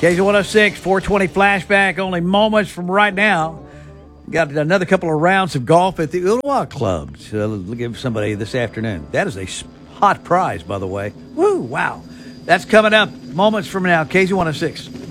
KZ106, 420 flashback, only moments from right now. Got another couple of rounds of golf at the Ooltewah Club to give somebody this afternoon. That is a hot prize, by the way. Woo, wow. That's coming up moments from now. KZ106.